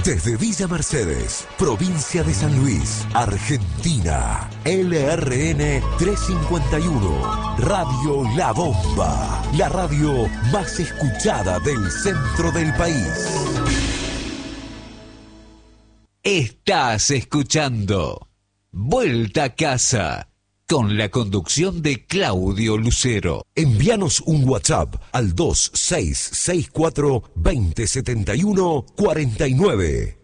Desde Villa Mercedes, provincia de San Luis, Argentina. LRN 351, Radio La Bomba. La radio más escuchada del centro del país. Estás escuchando Vuelta a Casa, con la conducción de Claudio Lucero. Envíanos un WhatsApp al 2664 2071 49.